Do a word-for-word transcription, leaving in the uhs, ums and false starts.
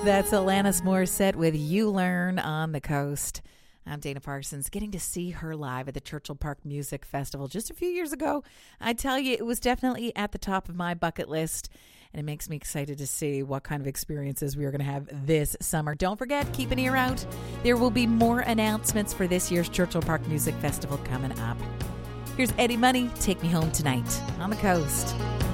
That's Alanis Morissette with You Learn on the Coast. I'm Dana Parsons, getting to see her live at the Churchill Park Music Festival just a few years ago. I tell you, it was definitely at the top of my bucket list, and it makes me excited to see what kind of experiences we are going to have this summer. Don't forget, keep an ear out. There will be more announcements for this year's Churchill Park Music Festival coming up. Here's Eddie Money, Take Me Home Tonight on the Coast.